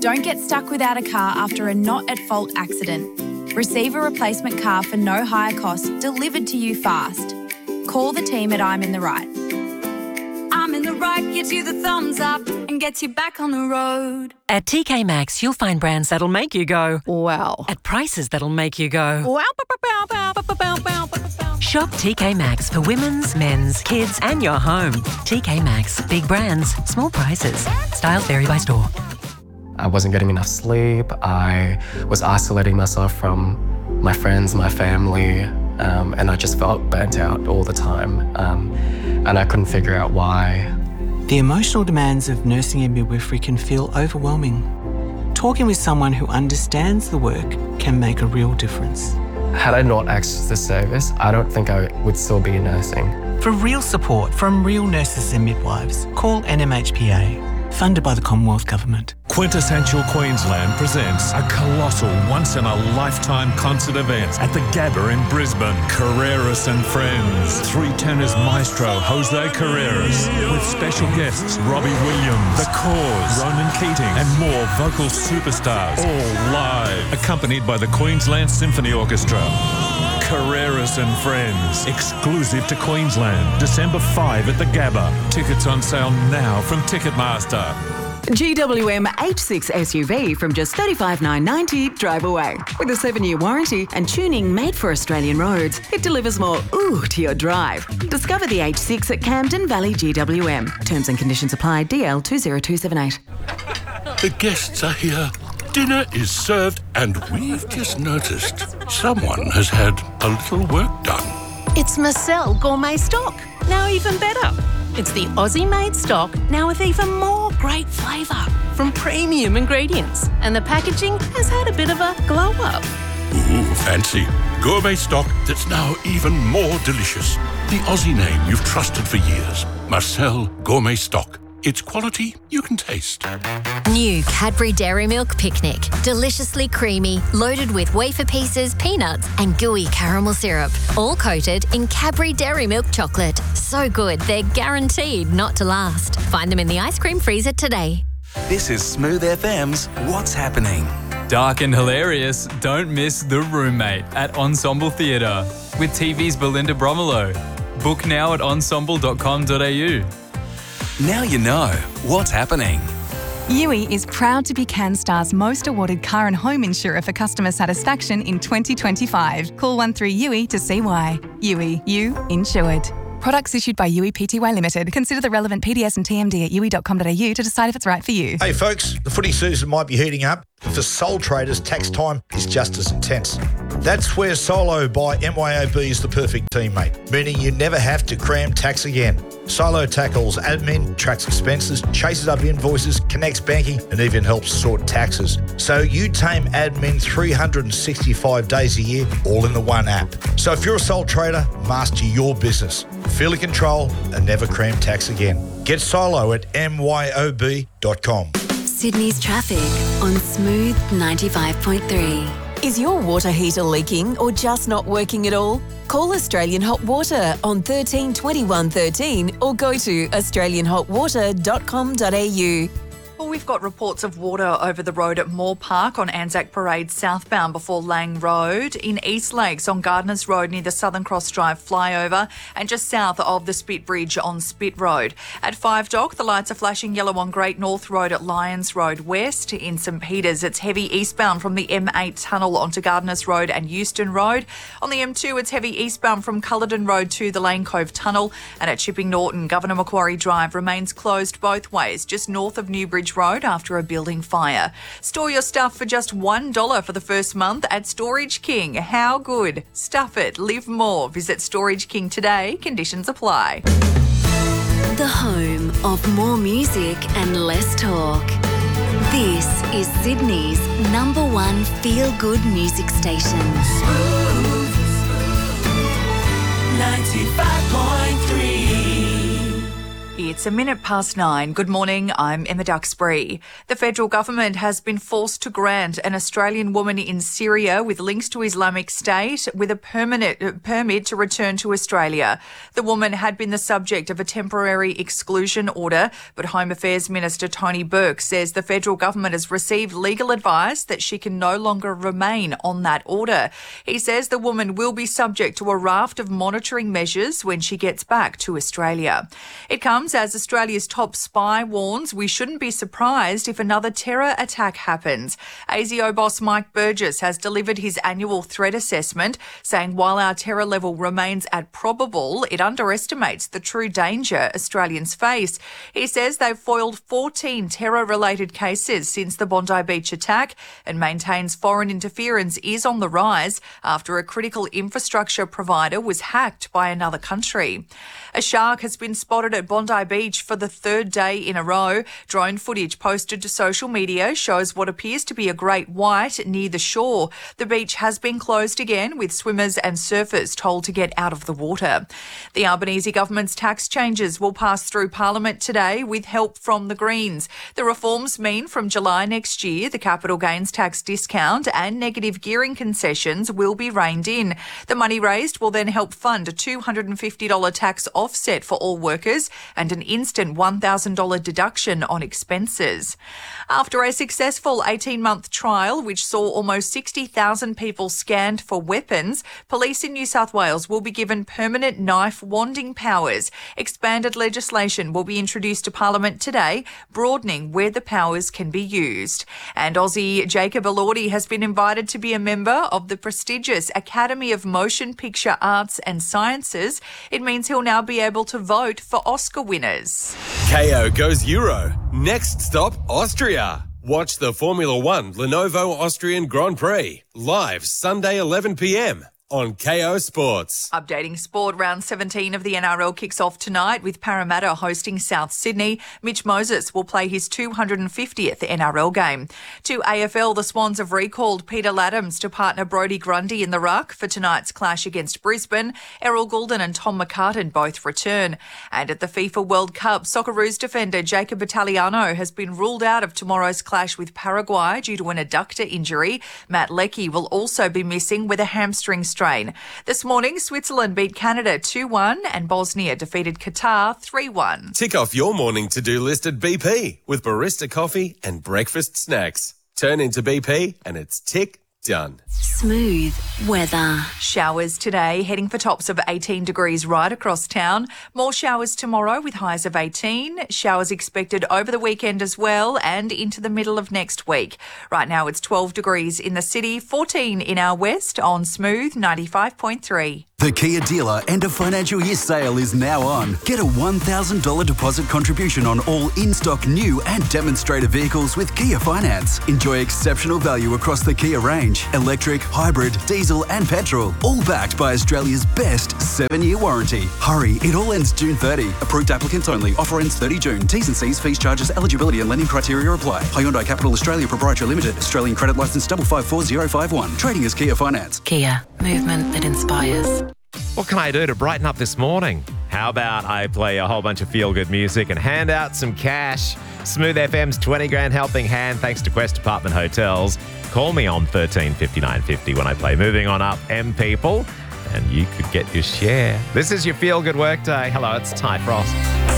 Don't get stuck without a car after a not-at-fault accident. Receive a replacement car for no higher cost delivered to you fast. Call the team at I'm in the Right. I'm in the Right gives you the thumbs up and gets you back on the road. At TK Maxx, you'll find brands that'll make you go, wow, at prices that'll make you go, wow. Shop TK Maxx for women's, men's, kids and your home. TK Maxx. Big brands, small prices. Styles vary by store. I wasn't getting enough sleep. I was isolating myself from my friends, my family, and I just felt burnt out all the time. And I couldn't figure out why. The emotional demands of nursing and midwifery can feel overwhelming. Talking with someone who understands the work can make a real difference. Had I not accessed this service, I don't think I would still be nursing. For real support from real nurses and midwives, call NMHPA. Funded by the Commonwealth Government. Quintessential Queensland presents a colossal once-in-a-lifetime concert event at the Gabba in Brisbane. Carreras and Friends. Three tenors maestro Jose Carreras with special guests Robbie Williams, The Cause, Ronan Keating and more vocal superstars, all live, accompanied by the Queensland Symphony Orchestra. Carreras and Friends, exclusive to Queensland, December 5 at the Gabba. Tickets on sale now from Ticketmaster. GWM H6 SUV from just $35,990 drive away. With a 7-year warranty and tuning made for Australian roads, it delivers more ooh to your drive. Discover the H6 at Camden Valley GWM. Terms and conditions apply. DL 20278. The guests are here. Dinner is served and we've just noticed someone has had a little work done. It's Marcel Gourmet Stock, now even better. It's the Aussie-made stock, now with even more great flavour from premium ingredients. And the packaging has had a bit of a glow-up. Ooh, fancy. Gourmet stock that's now even more delicious. The Aussie name you've trusted for years. Marcel Gourmet Stock. It's quality you can taste. New Cadbury Dairy Milk Picnic. Deliciously creamy, loaded with wafer pieces, peanuts and gooey caramel syrup. All coated in Cadbury Dairy Milk chocolate. So good, they're guaranteed not to last. Find them in the ice cream freezer today. This is Smooth FM's What's Happening. Dark and hilarious, don't miss The Roommate at Ensemble Theatre with TV's Belinda Bromelo. Book now at ensemble.com.au. Now you know what's happening. Yui is proud to be CanStar's most awarded car and home insurer for customer satisfaction in 2025. Call 13-YUI to see why. Yui, you insured. Products issued by Yui Pty Limited. Consider the relevant PDS and TMD at yui.com.au to decide if it's right for you. Hey folks, the footy season might be heating up, but for sole traders, tax time is just as intense. That's where Solo by MYOB is the perfect teammate, meaning you never have to cram tax again. Solo tackles admin, tracks expenses, chases up invoices, connects banking, and even helps sort taxes. So you tame admin 365 days a year, all in the one app. So if you're a sole trader, master your business. Feel in control and never cram tax again. Get Solo at myob.com. Sydney's traffic on Smooth 95.3. Is your water heater leaking or just not working at all? Call Australian Hot Water on 13 21 13 or go to australianhotwater.com.au. Well, we've got reports of water over the road at Moore Park on Anzac Parade southbound before Lang Road, in East Lakes on Gardeners Road near the Southern Cross Drive flyover, and just south of the Spit Bridge on Spit Road. At Five Dock, the lights are flashing yellow on Great North Road at Lyons Road West. In St Peters, it's heavy eastbound from the M8 tunnel onto Gardeners Road and Euston Road. On the M2, it's heavy eastbound from Culloden Road to the Lane Cove Tunnel. And at Chipping Norton, Governor Macquarie Drive remains closed both ways, just north of Newbridge Road after a building fire. Store your stuff for just $1 for the first month at Storage King. How good? Stuff it. Live more. Visit Storage King today. Conditions apply. The home of more music and less talk. This is Sydney's #1 feel-good music station. Smooth 95.3. It's 9:01. Good morning, I'm Emma Duxbury. The federal government has been forced to grant an Australian woman in Syria with links to Islamic State with a permit to return to Australia. The woman had been the subject of a temporary exclusion order, but Home Affairs Minister Tony Burke says the federal government has received legal advice that she can no longer remain on that order. He says the woman will be subject to a raft of monitoring measures when she gets back to Australia. It comes as Australia's top spy warns we shouldn't be surprised if another terror attack happens. ASIO boss Mike Burgess has delivered his annual threat assessment, saying while our terror level remains at probable, it underestimates the true danger Australians face. He says they've foiled 14 terror-related cases since the Bondi Beach attack and maintains foreign interference is on the rise after a critical infrastructure provider was hacked by another country. A shark has been spotted at Bondi Beach for the third day in a row. Drone footage posted to social media shows what appears to be a great white near the shore. The beach has been closed again, with swimmers and surfers told to get out of the water. The Albanese government's tax changes will pass through Parliament today with help from the Greens. The reforms mean from July next year, the capital gains tax discount and negative gearing concessions will be reined in. The money raised will then help fund a $250 tax offset for all workers and an instant $1,000 deduction on expenses. After a successful 18-month trial which saw almost 60,000 people scanned for weapons, police in New South Wales will be given permanent knife wanding powers. Expanded legislation will be introduced to Parliament today, broadening where the powers can be used. And Aussie Jacob Elordi has been invited to be a member of the prestigious Academy of Motion Picture Arts and Sciences. It means he'll now be able to vote for Oscar winners. KO goes Euro. Next stop, Austria. Watch the Formula One Lenovo Austrian Grand Prix live Sunday 11 p.m. on KO Sports. Updating sport, round 17 of the NRL kicks off tonight with Parramatta hosting South Sydney. Mitch Moses will play his 250th NRL game. To AFL, the Swans have recalled Peter Laddams to partner Brodie Grundy in the ruck for tonight's clash against Brisbane. Errol Goulden and Tom McCartan both return. And at the FIFA World Cup, Socceroos defender Jacob Italiano has been ruled out of tomorrow's clash with Paraguay due to an adductor injury. Matt Leckie will also be missing with a hamstring strain. This morning, Switzerland beat Canada 2-1 and Bosnia defeated Qatar 3-1. Tick off your morning to-do list at BP with barista coffee and breakfast snacks. Turn into BP and it's tick done. Smooth weather. Showers today, heading for tops of 18 degrees right across town. More showers tomorrow with highs of 18. Showers expected over the weekend as well and into the middle of next week. Right now it's 12 degrees in the city, 14 in our west on Smooth 95.3. The Kia dealer end of financial year sale is now on. Get a $1,000 deposit contribution on all in-stock new and demonstrator vehicles with Kia Finance. Enjoy exceptional value across the Kia range. Electric, hybrid, diesel and petrol. All backed by Australia's best 7-year warranty. Hurry, it all ends June 30. Approved applicants only. Offer ends 30 June. T's and C's, fees, charges, eligibility and lending criteria apply. Hyundai Capital Australia Proprietary Limited. Australian credit licence 554051. Trading as Kia Finance. Kia, movement that inspires. What can I do to brighten up this morning? How about I play a whole bunch of feel-good music and hand out some cash? Smooth FM's 20 grand helping hand thanks to Quest Apartment Hotels. Call me on 13 5950 when I play Moving On Up, M People, and you could get your share. This is your feel-good workday. Hello, it's Ty Frost.